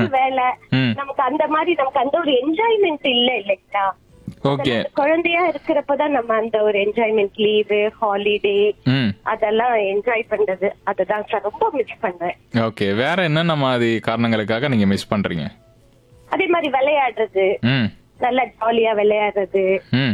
வேலை, ம். நமக்கு அந்த மாதிரி நமக்கு அந்த ஒரு என்ஜாய்மெண்ட் இல்லைங்களா? ஓகே. அதெல்லாம் குழந்தையா இருக்கிறப்பதான் நம்ம அந்த ஒரு என்ஜாய்மெண்ட், லீவு, ஹாலிடே ம். அதெல்லாம் என்ஜாய் பண்றது, அதுதான் சார் ரொம்ப மிஸ் பண்றேன். ஓகே. வேற என்னென்ன மாதிரி காரணங்களுக்காக நீங்க மிஸ் பண்றீங்க? அதே மாதிரி விளையாடுறது, ம். நல்லா ஜாலியா விளையாடுறது, ம்.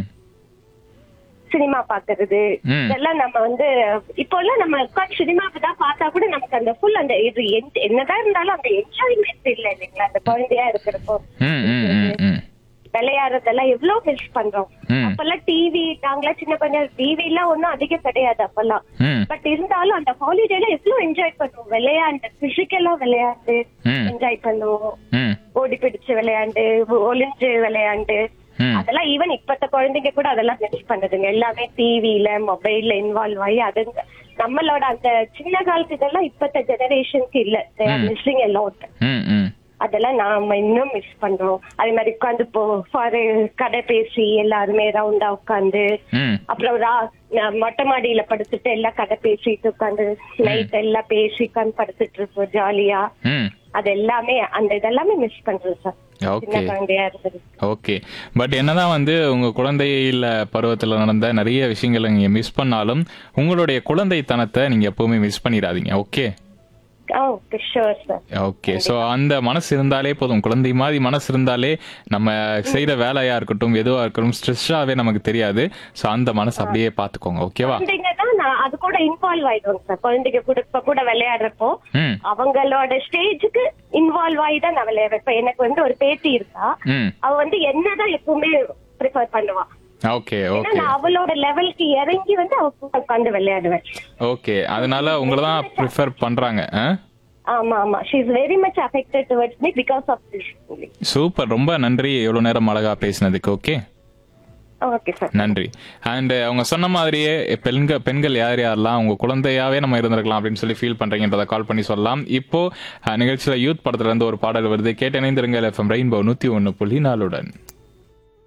சினிமா பாக்குறது, ம். இதெல்லாம் நம்ம வந்து இப்போ எல்லாம் நம்ம உட்காந்து சினிமாவை தான் பார்த்தா கூட நமக்கு அந்த ஃபுல் அந்த இது என்னதான் இருந்தாலும் அந்த என்ஜாய்மெண்ட் இல்ல இல்லைங்களா? அந்த குழந்தையா இருக்கிறப்போ ம். ம். ம். ம். விளையாடுறதெல்லாம் எவ்வளவு மிஸ் பண்றோம். ம். அப்பெல்லாம் டிவி, நாங்களாம் சின்ன பையன் டிவி எல்லாம் ஒன்னும் அதிகம் கிடையாது அப்பெல்லாம். ம். பட் இருந்தாலும் அந்த ஹாலிடேல எவ்வளவு என்ஜாய் பண்ணுவோம். விளையாண்டு பிசிக்கலா விளையாண்டு ம். என்ஜாய் பண்ணுவோம். ம். ஓடி பிடிச்சு விளையாண்டு, ஒளிஞ்சு விளையாண்டு, ம். அதெல்லாம் ஈவன் இப்பத்த குழந்தைங்க கூட அதெல்லாம் மிஸ் பண்ணுதுங்க. எல்லாமே டிவில மொபைல்ல இன்வால்வ் ஆகி அது நம்மளோட அந்த சின்ன காலத்து இதெல்லாம் இப்பத்த ஜெனரேஷனுக்கு இல்ல. மிஸ்ஸிங் எல்லாம் ம். ம். அதெல்லாம் நாம இன்னும் மிஸ் பண்றோம். அதே மாதிரி உட்காந்து கடை பேசி எல்லாருமே ரவுண்டா உட்காந்து, ம். அப்புறம் மொட்டை மாடியில படுத்துட்டு எல்லாம் கதை பேசிட்டு உட்காந்து நைட் எல்லாம் பேசி உட்காந்து படுத்துட்டு இருப்போம் ஜாலியா. ம். அது எல்லாமே அந்த இதெல்லாமே மிஸ் பண்றோம் சார். ஓகே. சின்ன குழந்தையா இருந்தது. ஓகே. பட் என்னதான் வந்து உங்க குழந்தையில பருவத்துல நடந்த நிறைய விஷயங்களை நீங்க மிஸ் பண்ணாலும் உங்களுடைய குழந்தைத்தனத்தை நீங்க எப்பவுமே மிஸ் பண்ணிடாதீங்க. Okay. Okay, sure sir. Okay. So அந்த மனசு இருந்தாலே போதும். குழந்தை மாதிரி மனசு இருந்தாலே நம்ம செய்யற வேலையா இருக்கட்டும், எதுவா இருக்கட்டும், ஸ்ட்ரெஸ்ஸாவே நமக்கு தெரியாது. ஸோ அந்த மனசு அப்படியே பாத்துக்கோங்க. ஓகேவா? குழந்தைங்க தான் அது கூட இன்வால்வ் ஆயிடுவாங்க சார். குழந்தைங்க கூட இப்ப கூட விளையாடுறப்போ ம். அவங்களோட ஸ்டேஜுக்கு இன்வால்வ் ஆகி தான் நான் விளையாடுறேன். இப்ப எனக்கு வந்து ஒரு பேத்தி இருக்கா, ம். அவ வந்து என்னதான் எப்பவுமே ப்ரிஃபர் பண்ணுவா. ஓகே. ஏன்னா ஓகே. நான் அவளோட லெவலுக்கு இறங்கி வந்து அவ கூட உட்காந்து விளையாடுவேன். ஓகே. அதனால உங்களை தான் ப்ரிஃபர் பண்றாங்க. ஆமா ஆமா, she is very much affected towards me because of this. Super. ரொம்ப நன்றி இவ்வளவு நேரம் அழகா பேசினதுக்கு. ஓகே. Okay sir. நன்றி. அண்ட் அவங்க சொன்ன மாதிரியே பெண்கள் யாரெல்லாம் உங்க குழந்தையாவே நம்ம இருந்திருக்கலாம் அப்படின்னு சொல்லி ஃபீல் பண்றீங்கன்றதை கால் பண்ணி சொல்லலாம். இப்போ நிகழ்ச்சியில யூத் படத்துல இருந்து ஒரு பாடல் வருது. கேட்டு இணைந்திருங்கள். FM rainbow 101.4